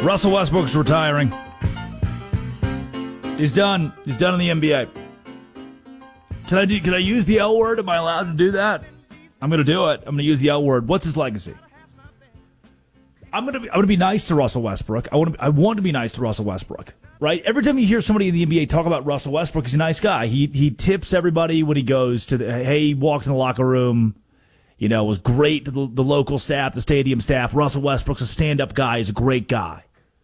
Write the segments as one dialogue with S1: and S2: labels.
S1: Russell Westbrook's retiring. He's done. He's done in the NBA. Can I use the L word? Am I allowed to do that? I'm going to do it. I'm going to use the L word. What's his legacy? I'm going to be nice to Russell Westbrook. I want to be nice to Russell Westbrook. Right? Every time you hear somebody in the NBA talk about Russell Westbrook, he's a nice guy. He tips everybody when he goes to he walked in the locker room. You know, was great to the local staff, the stadium staff. Russell Westbrook's a stand-up guy. He's a great guy.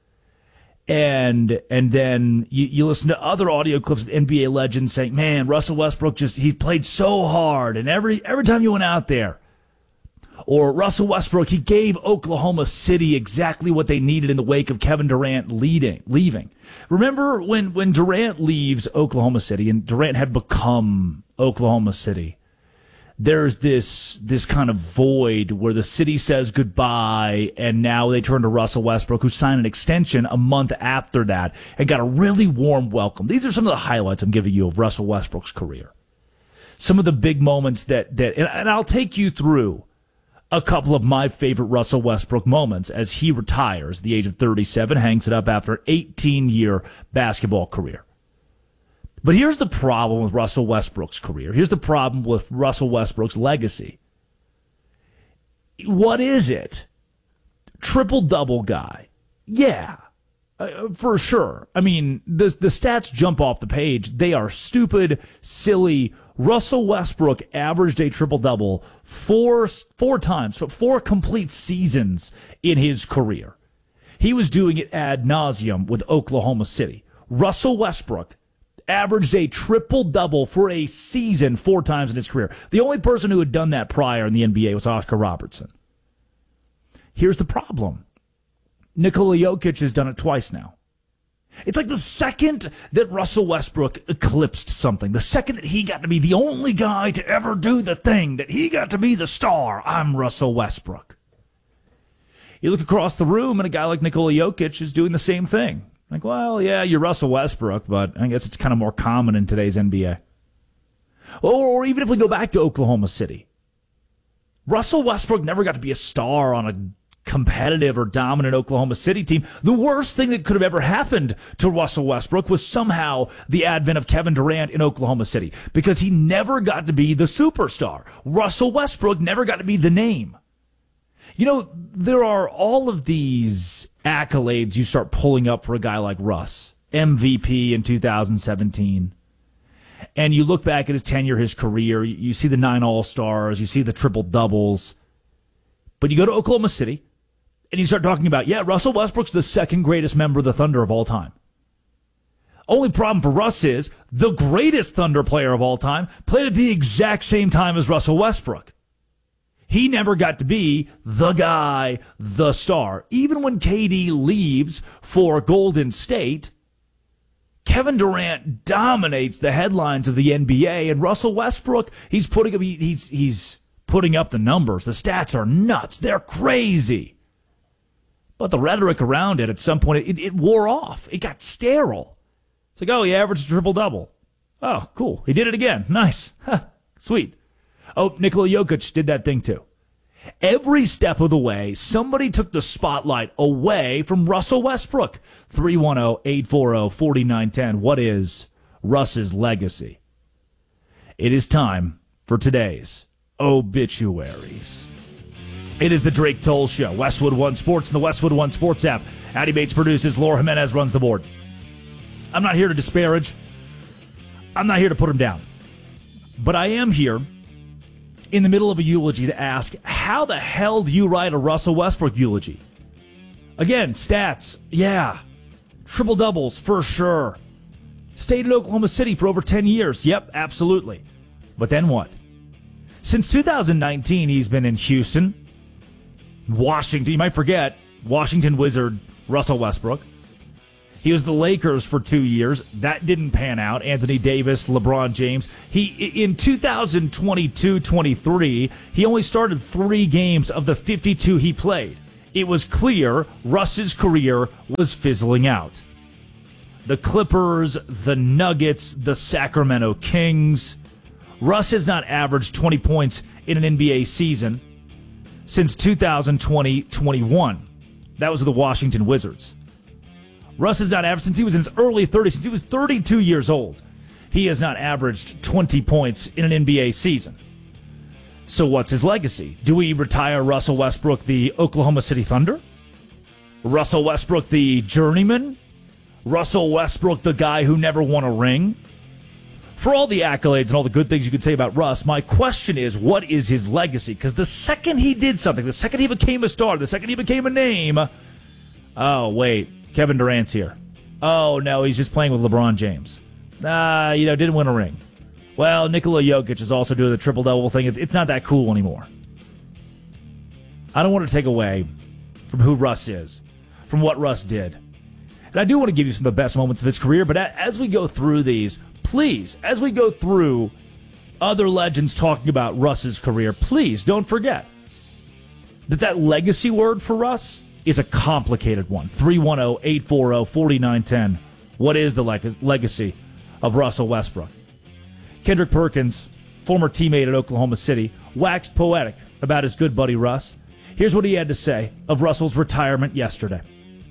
S1: And then you listen to other audio clips of NBA legends saying, man, Russell Westbrook he played so hard. And every time you went out there, or Russell Westbrook, he gave Oklahoma City exactly what they needed in the wake of Kevin Durant leaving. Remember when Durant leaves Oklahoma City, and Durant had become Oklahoma City, there's this kind of void where the city says goodbye, and now they turn to Russell Westbrook, who signed an extension a month after that and got a really warm welcome. These are some of the highlights I'm giving you of Russell Westbrook's career. Some of the big moments and I'll take you through a couple of my favorite Russell Westbrook moments as he retires at the age of 37, hangs it up after an 18-year basketball career. But here's the problem with Russell Westbrook's career. Here's the problem with Russell Westbrook's legacy. What is it? Triple-double guy. Yeah, for sure. I mean, the stats jump off the page. They are stupid, silly. Russell Westbrook averaged a triple-double four times, for 4 complete seasons in his career. He was doing it ad nauseum with Oklahoma City. Russell Westbrook averaged a triple-double for a season 4 times in his career. The only person who had done that prior in the NBA was Oscar Robertson. Here's the problem. Nikola Jokic has done it twice now. It's like the second that Russell Westbrook eclipsed something, the second that he got to be the only guy to ever do the thing, that he got to be the star, I'm Russell Westbrook. You look across the room and a guy like Nikola Jokic is doing the same thing. Like, well, yeah, you're Russell Westbrook, but I guess it's kind of more common in today's NBA. Or even if we go back to Oklahoma City, Russell Westbrook never got to be a star on a competitive or dominant Oklahoma City team. The worst thing that could have ever happened to Russell Westbrook was somehow the advent of Kevin Durant in Oklahoma City, because he never got to be the superstar. Russell Westbrook never got to be the name. You know, there are all of these accolades you start pulling up for a guy like Russ. MVP in 2017. And you look back at his tenure, his career, you see the 9 All-Stars, you see the triple-doubles. But you go to Oklahoma City, and you start talking about, yeah, Russell Westbrook's the second greatest member of the Thunder of all time. Only problem for Russ is the greatest Thunder player of all time played at the exact same time as Russell Westbrook. He never got to be the guy, the star. Even when KD leaves for Golden State, Kevin Durant dominates the headlines of the NBA, and Russell Westbrook, he's putting up the numbers. The stats are nuts. They're crazy. But the rhetoric around it, at some point, it wore off. It got sterile. It's like, oh, he averaged a triple-double. Oh, cool. He did it again. Nice. Sweet. Oh, Nikola Jokic did that thing too. Every step of the way, somebody took the spotlight away from Russell Westbrook. 310-840-4910. What is Russ's legacy? It is time for today's obituaries. It is the Drake Toll Show. Westwood One Sports and the Westwood One Sports app. Addy Bates produces. Laura Jimenez runs the board. I'm not here to disparage. I'm not here to put him down. But I am here in the middle of a eulogy to ask, how the hell do you write a Russell Westbrook eulogy? Again, stats, yeah. Triple-doubles, for sure. Stayed in Oklahoma City for over 10 years. Yep, absolutely. But then what? Since 2019, he's been in Houston, Washington. You might forget, Washington Wizard Russell Westbrook. He was the Lakers for 2 years. That didn't pan out. Anthony Davis, LeBron James. In 2022-23, he only started 3 games of the 52 he played. It was clear Russ's career was fizzling out. The Clippers, the Nuggets, the Sacramento Kings. Russ has not averaged 20 points in an NBA season since 2020-21. That was with the Washington Wizards. Russ has not averaged, since he was in his early 30s, since he was 32 years old, he has not averaged 20 points in an NBA season. So what's his legacy? Do we retire Russell Westbrook, the Oklahoma City Thunder? Russell Westbrook, the journeyman? Russell Westbrook, the guy who never won a ring? For all the accolades and all the good things you could say about Russ, my question is, what is his legacy? Because the second he did something, the second he became a star, the second he became a name, oh, wait, Kevin Durant's here. Oh, no, he's just playing with LeBron James. Didn't win a ring. Well, Nikola Jokic is also doing the triple-double thing. It's not that cool anymore. I don't want to take away from who Russ is, from what Russ did. And I do want to give you some of the best moments of his career, but as we go through these, please, as we go through other legends talking about Russ's career, please don't forget that legacy word for Russ is a complicated one. 310-840-4910. What is the legacy of Russell Westbrook? Kendrick Perkins, former teammate at Oklahoma City, waxed poetic about his good buddy Russ. Here's what he had to say of Russell's retirement yesterday.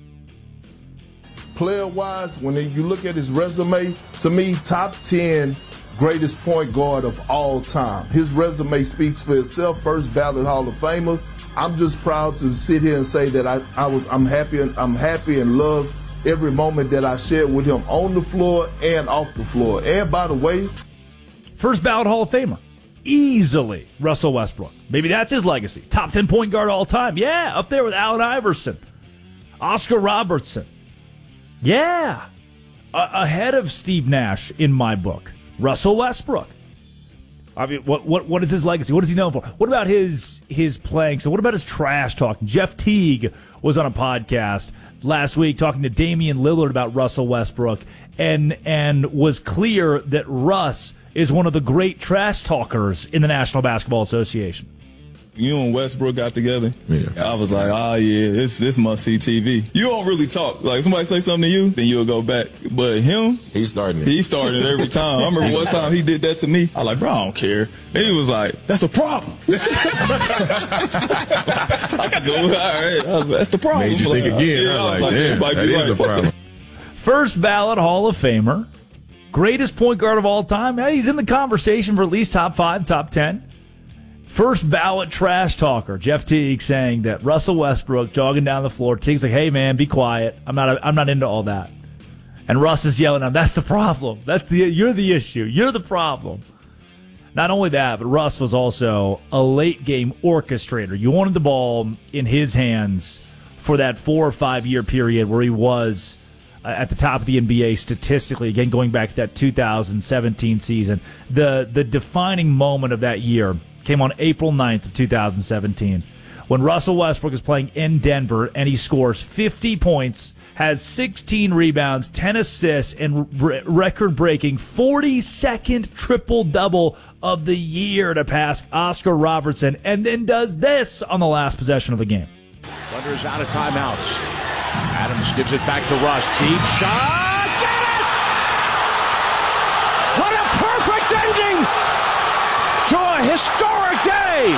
S2: Player-wise, when you look at his resume, to me, top 10 greatest point guard of all time. His resume speaks for itself. First ballot Hall of Famer. I'm just proud to sit here and say that I'm happy and love every moment that I shared with him on the floor and off the floor. And by the way,
S1: first ballot Hall of Famer. Easily Russell Westbrook. Maybe that's his legacy. Top 10 point guard all time. Yeah, up there with Allen Iverson. Oscar Robertson. Yeah. Ahead of Steve Nash in my book. Russell Westbrook. I mean, what is his legacy? What is he known for? What about his playing? So what about his trash talk? Jeff Teague was on a podcast last week talking to Damian Lillard about Russell Westbrook and was clear that Russ is one of the great trash talkers in the National Basketball Association.
S3: You and Westbrook got together. Yeah. I was like, this must see TV. You don't really talk. Like, somebody say something to you, then you'll go back. But him,
S4: He started
S3: it every time. I remember one time he did that to me. I was like, bro, I don't care. And he was like, that's the problem. I could go, all right. I was like, that's the problem.
S4: Made you think again.
S3: Yeah,
S4: I was like, damn, that is a problem.
S1: First ballot Hall of Famer. Greatest point guard of all time. Yeah, he's in the conversation for at least top 5, top 10. First ballot trash talker, Jeff Teague, saying that Russell Westbrook jogging down the floor. Teague's like, "Hey man, be quiet. I'm not into all that." And Russ is yelling at him, "That's the problem. You're the issue. You're the problem." Not only that, but Russ was also a late game orchestrator. You wanted the ball in his hands for that 4 or 5 year period where he was at the top of the NBA statistically. Again, going back to that 2017 season, the defining moment of that year came on April 9th of 2017 when Russell Westbrook is playing in Denver and he scores 50 points, has 16 rebounds, 10 assists, and record-breaking 42nd triple-double of the year to pass Oscar Robertson, and then does this on the last possession of the game.
S5: Thunder's out of timeouts. Adams gives it back to Russ. Deep shot! Get it! What a perfect ending to a historic day!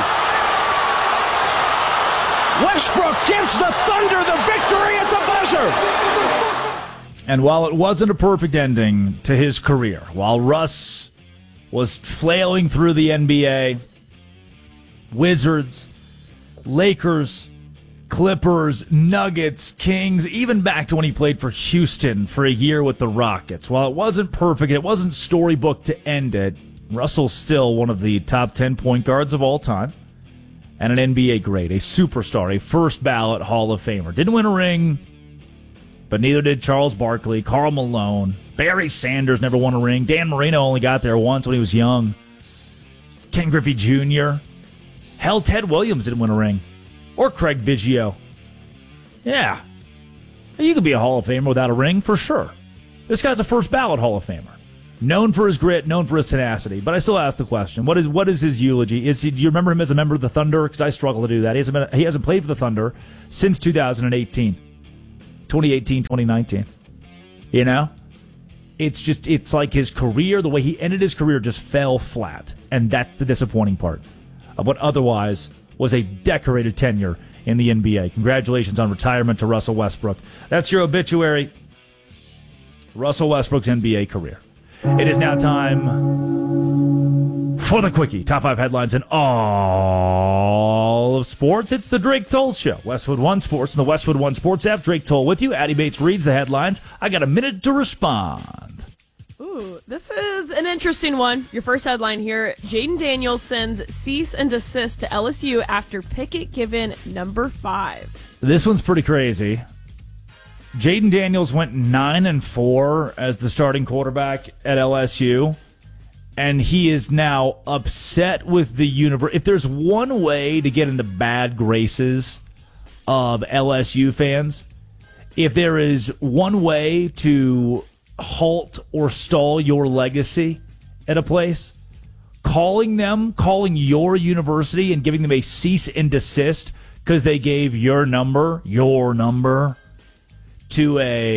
S5: Westbrook gives the Thunder the victory at the buzzer!
S1: And while it wasn't a perfect ending to his career, while Russ was flailing through the NBA, Wizards, Lakers, Clippers, Nuggets, Kings, even back to when he played for Houston for a year with the Rockets. While it wasn't perfect, it wasn't storybook to end it, Russell's still one of the top 10 point guards of all time and an NBA great, a superstar, a first ballot Hall of Famer. Didn't win a ring, but neither did Charles Barkley, Karl Malone, Barry Sanders never won a ring. Dan Marino only got there once when he was young. Ken Griffey Jr. Hell, Ted Williams didn't win a ring. Or Craig Biggio. Yeah. You could be a Hall of Famer without a ring, for sure. This guy's a first ballot Hall of Famer. Known for his grit, known for his tenacity. But I still ask the question, what is his eulogy? Do you remember him as a member of the Thunder? Because I struggle to do that. He hasn't played for the Thunder since 2018. 2018, 2019. You know? It's like his career, the way he ended his career just fell flat. And that's the disappointing part of what otherwise was a decorated tenure in the NBA. Congratulations on retirement to Russell Westbrook. That's your obituary. Russell Westbrook's NBA career. It is now time for the Quickie. Top 5 headlines in all of sports. It's the Drake Toll Show. Westwood One Sports and the Westwood One Sports app. Drake Toll with you. Addie Bates reads the headlines. I got a minute to respond.
S6: Ooh, this is an interesting one. Your first headline here. Jaden Daniels sends cease and desist to LSU after Pickett given number 5.
S1: This one's pretty crazy. Jaden Daniels went 9-4 as the starting quarterback at LSU, and he is now upset with the universe. If there's one way to get in the bad graces of LSU fans, if there is one way to halt or stall your legacy at a place, calling your university and giving them a cease and desist because they gave your number to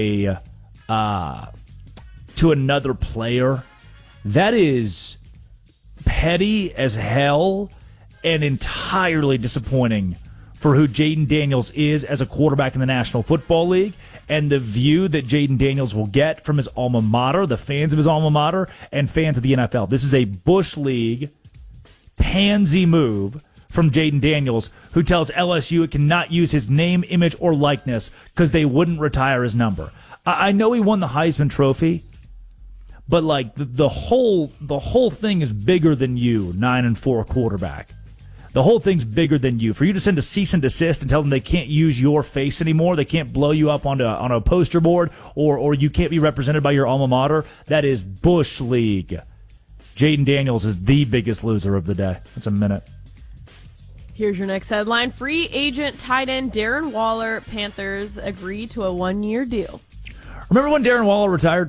S1: another player, that is petty as hell and entirely disappointing for who Jaden Daniels is as a quarterback in the National Football League and the view that Jaden Daniels will get from his alma mater, the fans of his alma mater, and fans of the NFL. This is a Bush League pansy move from Jaden Daniels, who tells LSU it cannot use his name, image, or likeness because they wouldn't retire his number. I know he won the Heisman Trophy, but like the whole thing is bigger than you, 9-4 quarterback. The whole thing's bigger than you. For you to send a cease and desist and tell them they can't use your face anymore, they can't blow you up on a poster board, or you can't be represented by your alma mater, that is Bush League. Jaden Daniels is the biggest loser of the day. That's a minute.
S6: Here's your next headline. Free agent tight end Darren Waller, Panthers agree to a 1-year deal.
S1: Remember when Darren Waller retired?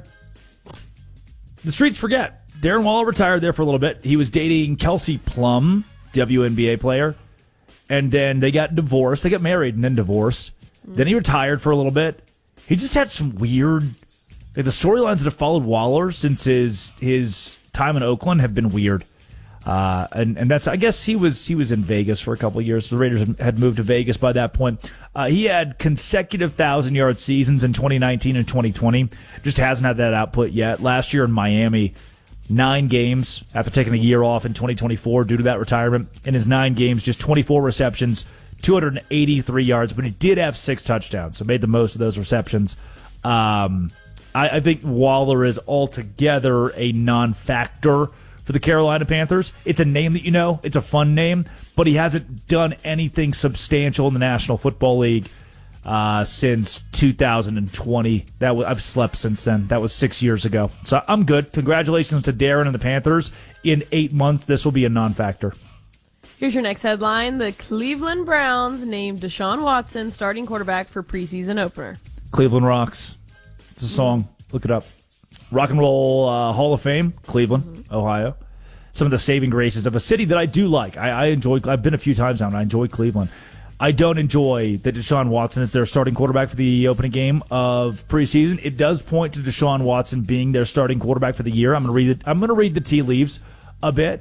S1: The streets forget. Darren Waller retired there for a little bit. He was dating Kelsey Plum, WNBA player, and then they got divorced. They got married and then divorced. Then he retired for a little bit. He just had some weird... the storylines that have followed Waller since his time in Oakland have been weird. And that's, I guess he was in Vegas for a couple of years. The Raiders had moved to Vegas by that point. He had consecutive 1,000-yard seasons in 2019 and 2020. Just hasn't had that output yet. Last year in Miami, 9 games after taking a year off in 2024 due to that retirement. In his 9 games, just 24 receptions, 283 yards, but he did have 6 touchdowns, so made the most of those receptions. I think Waller is altogether a non-factor for the Carolina Panthers. It's a name that you know. It's a fun name, but he hasn't done anything substantial in the National Football League since 2020. I've slept since then. That was 6 years ago. So I'm good. Congratulations to Darren and the Panthers. In 8 months, this will be a non-factor.
S6: Here's your next headline. The Cleveland Browns named Deshaun Watson starting quarterback for preseason opener.
S1: Cleveland rocks. It's a song. Look it up. Rock and Roll Hall of Fame, Cleveland, Ohio. Some of the saving graces of a city that I do like. I enjoy. I've been a few times now, and I enjoy Cleveland. I don't enjoy that Deshaun Watson is their starting quarterback for the opening game of preseason. It does point to Deshaun Watson being their starting quarterback for the year. I'm going to read the tea leaves a bit.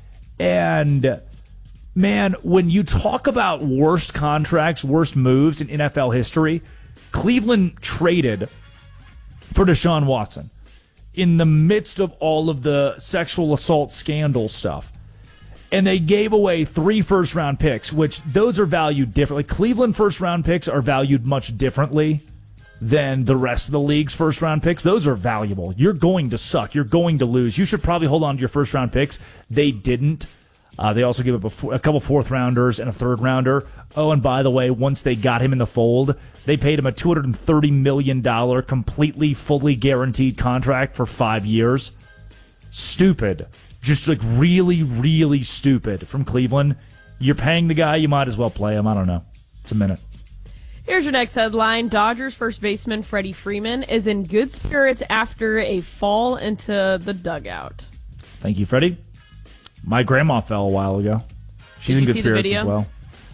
S1: And man, when you talk about worst contracts, worst moves in NFL history, Cleveland traded for Deshaun Watson in the midst of all of the sexual assault scandal stuff. And they gave away 3 first-round picks, which those are valued differently. Cleveland first-round picks are valued much differently than the rest of the league's first-round picks. Those are valuable. You're going to suck. You're going to lose. You should probably hold on to your first-round picks. They didn't. They also gave up a couple fourth-rounders and a third-rounder. Oh, and by the way, once they got him in the fold, they paid him a $230 million completely, fully guaranteed contract for 5 years. Stupid. Just like really, really stupid from Cleveland. You're paying the guy, you might as well play him. I don't know. It's a minute.
S6: Here's your next headline. Dodgers first baseman Freddie Freeman is in good spirits after a fall into the dugout.
S1: Thank you, Freddie. My grandma fell a while ago. She's in good spirits as well.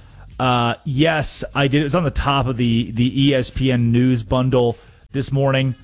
S1: Yes, I did. It was on the top of the ESPN news bundle this morning.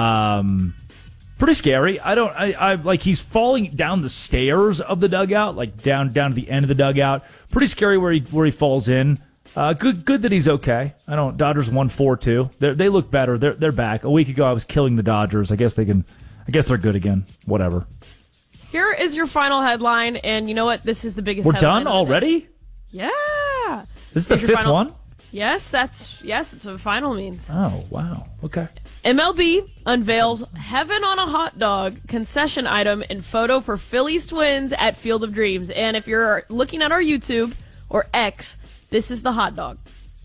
S1: Pretty scary. I like he's falling down the stairs of the dugout, like down to the end of the dugout. Pretty scary where he falls in. Good that he's okay. Dodgers won 4-2. They look better. They're back. A week ago, I was killing the Dodgers. I guess they're good again. Whatever.
S6: Here is your final headline, and you know what? This is the biggest.
S1: We're
S6: headline
S1: done already?
S6: Yeah.
S1: This is the fifth one?
S6: Yes, that's what final means.
S1: Oh, wow. Okay.
S6: MLB unveils Heaven on a Hot Dog concession item and photo for Phillies Twins at Field of Dreams. And if you're looking at our YouTube or X, this is the hot dog.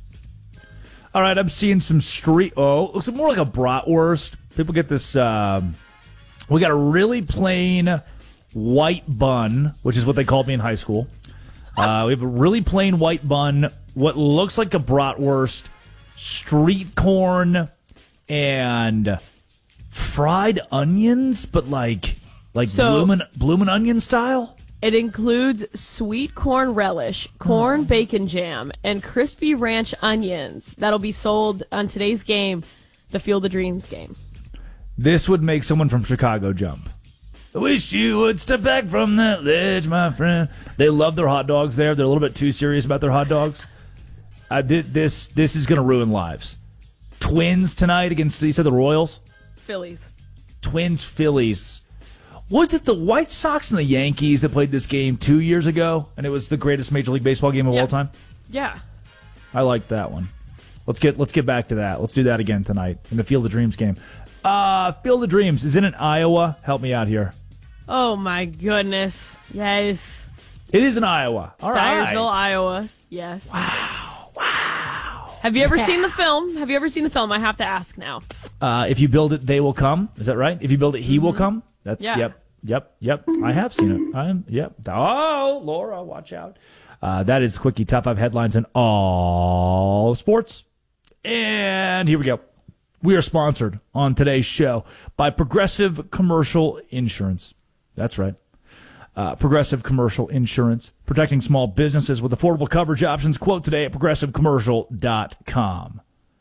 S1: All right, I'm seeing some looks more like a bratwurst. People get this, we got a really plain white bun, which is what they called me in high school. We have a really plain white bun, what looks like a bratwurst, street corn, and fried onions, but like bloomin' onion style.
S6: It includes sweet corn relish, corn bacon jam, and crispy ranch onions. That'll be sold on today's game, the Field of Dreams game.
S1: This would make someone from Chicago jump. I wish you would step back from that ledge, my friend. They love their hot dogs there. They're a little bit too serious about their hot dogs. This is going to ruin lives. Twins tonight against, you said the Royals?
S6: Phillies.
S1: Twins, Phillies. Was it the White Sox and the Yankees that played this game 2 years ago, and it was the greatest Major League Baseball game of all time?
S6: Yeah.
S1: I like that one. Let's get back to that. Let's do that again tonight in the Field of Dreams game. Field of Dreams is in Iowa. Help me out here.
S6: Oh my goodness! Yes.
S1: It is in Iowa. All right.
S6: Dyersville, Iowa. Yes.
S1: Wow.
S6: Have you ever seen the film? I have to ask now.
S1: If you build it, they will come. Is that right? If you build it, he will come. That's Yep. I have seen it. Yep. Oh, Laura, watch out. That is Quickie Top 5 headlines in all sports. And here we go. We are sponsored on today's show by Progressive Commercial Insurance. That's right. Progressive Commercial Insurance, protecting small businesses with affordable coverage options. Quote today at progressivecommercial.com.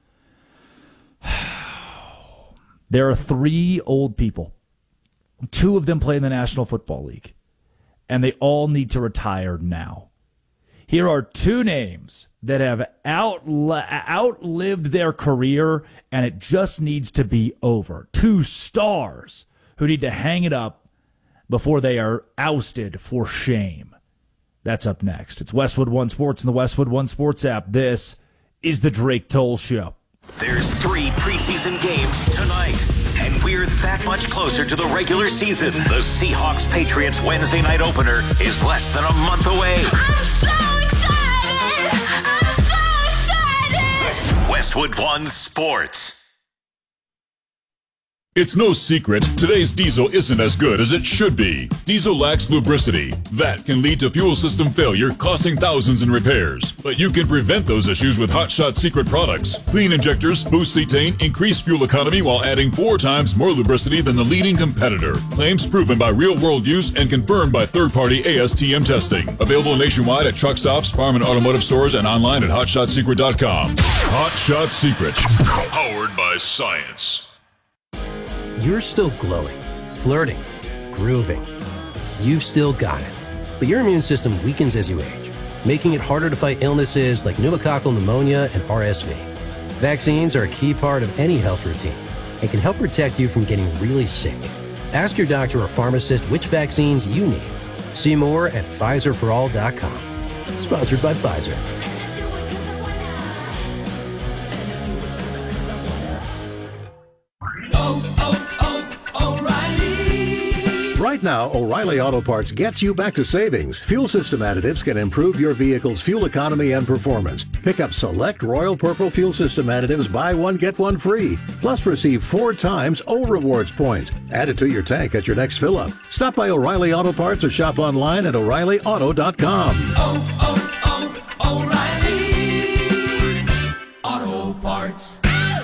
S1: There are 3 old people. 2 of them play in the National Football League, and they all need to retire now. Here are 2 names that have outlived their career, and it just needs to be over. 2 stars who need to hang it up before they are ousted for shame. That's up next. It's Westwood One Sports and the Westwood One Sports app. This is the Drake Toll Show.
S7: There's 3 preseason games tonight, and we're that much closer to the regular season. The Seahawks-Patriots Wednesday night opener is less than a month away.
S8: I'm so excited!
S7: Westwood One Sports.
S9: It's no secret, today's diesel isn't as good as it should be. Diesel lacks lubricity. That can lead to fuel system failure, costing thousands in repairs. But you can prevent those issues with Hot Shot Secret products. Clean injectors, boost cetane, increase fuel economy while adding 4 times more lubricity than the leading competitor. Claims proven by real-world use and confirmed by third-party ASTM testing. Available nationwide at truck stops, farm and automotive stores, and online at hotshotsecret.com. Hot Shot Secret. Powered by science.
S10: You're still glowing, flirting, grooving. You've still got it. But your immune system weakens as you age, making it harder to fight illnesses like pneumococcal pneumonia and RSV. Vaccines are a key part of any health routine and can help protect you from getting really sick. Ask your doctor or pharmacist which vaccines you need. See more at PfizerForAll.com. Sponsored by Pfizer.
S11: Right now, O'Reilly Auto Parts gets you back to savings. Fuel system additives can improve your vehicle's fuel economy and performance. Pick up select Royal Purple fuel system additives, buy one, get one free. Plus receive 4 times O Rewards points. Add it to your tank at your next fill-up. Stop by O'Reilly Auto Parts or shop online at O'ReillyAuto.com.
S8: O'Reilly Auto Parts.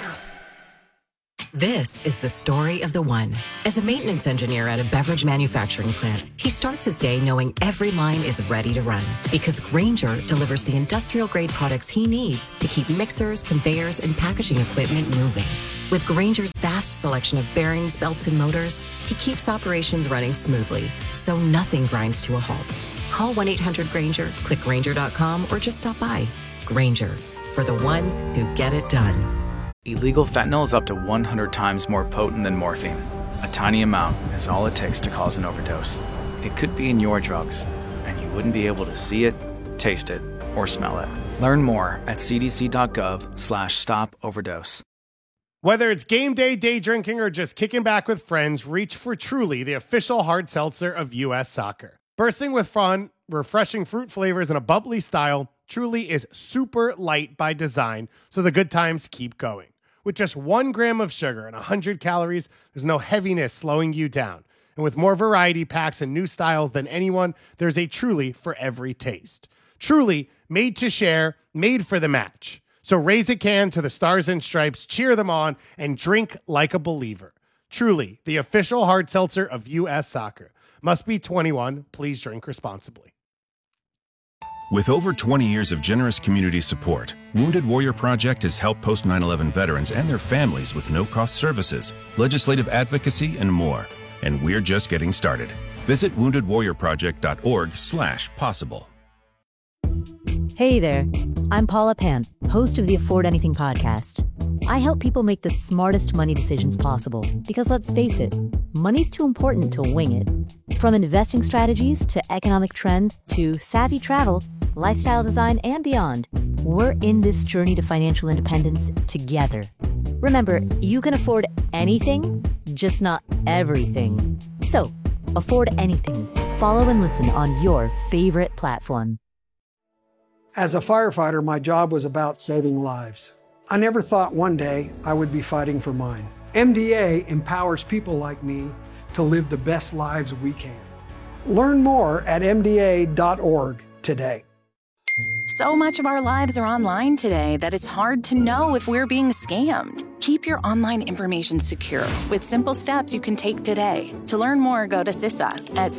S12: This is the story of the one. As a maintenance engineer at a beverage manufacturing plant, he starts his day knowing every line is ready to run because Grainger delivers the industrial-grade products he needs to keep mixers, conveyors, and packaging equipment moving. With Grainger's vast selection of bearings, belts, and motors, he keeps operations running smoothly, so nothing grinds to a halt. Call 1-800-GRAINGER, click Grainger.com, or just stop by. Grainger, for the ones who get it done.
S13: Illegal fentanyl is up to 100 times more potent than morphine. A tiny amount is all it takes to cause an overdose. It could be in your drugs, and you wouldn't be able to see it, taste it, or smell it. Learn more at cdc.gov/stop-overdose.
S14: Whether it's game day, day drinking, or just kicking back with friends, reach for Truly, the official hard seltzer of U.S. Soccer. Bursting with fun, refreshing fruit flavors, and a bubbly style, Truly is super light by design, so the good times keep going. With just 1 gram of sugar and 100 calories, there's no heaviness slowing you down. And with more variety packs and new styles than anyone, there's a Truly for every taste. Truly, made to share, made for the match. So raise a can to the Stars and Stripes, cheer them on, and drink like a believer. Truly, the official hard seltzer of U.S. Soccer. Must be 21. Please drink responsibly.
S15: With over 20 years of generous community support, Wounded Warrior Project has helped post 9/11 veterans and their families with no-cost services, legislative advocacy, and more. And we're just getting started. Visit woundedwarriorproject.org/possible.
S16: Hey there, I'm Paula Pant, host of the Afford Anything podcast. I help people make the smartest money decisions possible because, let's face it, money's too important to wing it. From investing strategies to economic trends to savvy travel, lifestyle design, and beyond, we're in this journey to financial independence together. Remember, you can afford anything, just not everything. So, afford anything. Follow and listen on your favorite platform.
S17: As a firefighter, my job was about saving lives. I never thought one day I would be fighting for mine. MDA empowers people like me to live the best lives we can. Learn more at MDA.org today.
S18: So much of our lives are online today that it's hard to know if we're being scammed. Keep your online information secure with simple steps you can take today. To learn more, go to CISA at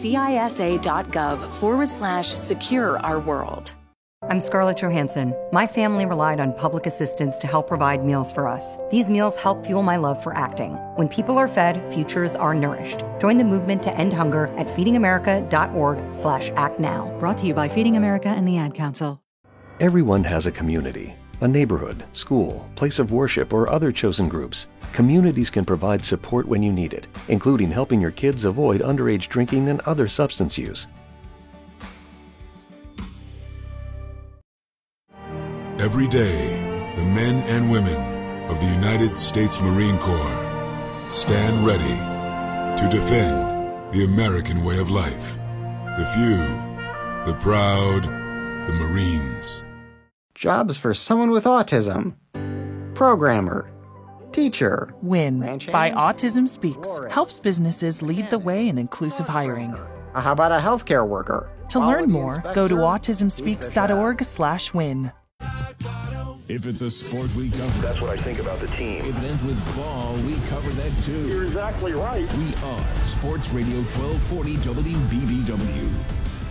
S18: CISA.gov/secure our world.
S19: I'm Scarlett Johansson. My family relied on public assistance to help provide meals for us. These meals help fuel my love for acting. When people are fed, futures are nourished. Join the movement to end hunger at feedingamerica.org/actnow.
S20: Brought to you by Feeding America and the Ad Council.
S21: Everyone has a community, a neighborhood, school, place of worship, or other chosen groups. Communities can provide support when you need it, including helping your kids avoid underage drinking and other substance use.
S22: Every day, the men and women of the United States Marine Corps stand ready to defend the American way of life. The few, the proud, the Marines.
S23: Jobs for someone with autism. Programmer. Teacher.
S24: WIN by Autism Speaks helps businesses lead the way in inclusive hiring.
S23: How about a healthcare worker?
S24: To learn more, go to autismspeaks.org/win.
S25: If it's a sport, we cover.
S26: That's what I think about the team.
S25: If it ends with ball, we cover that too.
S26: You're exactly right.
S25: We are Sports Radio 1240 WBBW.